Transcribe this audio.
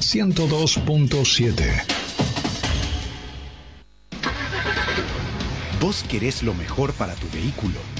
102.7. Vos querés lo mejor para tu vehículo